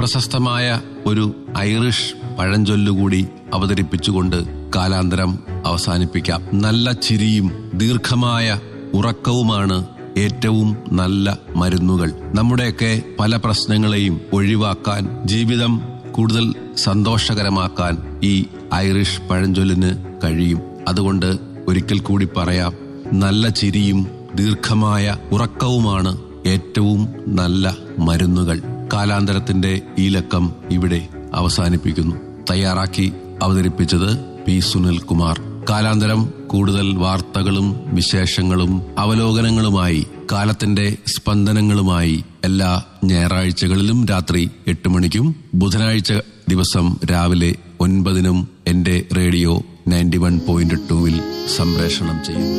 പ്രശസ്തമായ ഒരു ഐറിഷ് പഴഞ്ചൊല്ലുകൂടി അവതരിപ്പിച്ചുകൊണ്ട് കാലാന്തരം അവസാനിപ്പിക്കാം. നല്ല ചിരിയും ദീർഘമായ ഉറക്കവുമാണ് ഏറ്റവും നല്ല മരുന്നുകൾ. നമ്മുടെയൊക്കെ പല പ്രശ്നങ്ങളെയും ഒഴിവാക്കാൻ, ജീവിതം കൂടുതൽ സന്തോഷകരമാക്കാൻ ഈ ഐറിഷ് പഴഞ്ചൊല്ലിന് കഴിയും. അതുകൊണ്ട് ഒരിക്കൽ കൂടി പറയാം, നല്ല ചിരിയും ദീർഘമായ ഉറക്കവുമാണ് ഏറ്റവും നല്ല മരുന്നുകൾ. കാലാന്തരത്തിന്റെ ഈ ലക്കം ഇവിടെ അവസാനിപ്പിക്കുന്നു. തയ്യാറാക്കി അവതരിപ്പിച്ചത് പി. സുനിൽകുമാർ. കാലാന്തരം കൂടുതൽ വാർത്തകളും വിശേഷങ്ങളും അവലോകനങ്ങളുമായി, കാലത്തിന്റെ സ്പന്ദനങ്ങളുമായി എല്ലാ ഞായറാഴ്ചകളിലും രാത്രി 8 മണിക്കും ബുധനാഴ്ച ദിവസം രാവിലെ 9 എന്റെ റേഡിയോ 91.2 സംപ്രേഷണം ചെയ്യുന്നു.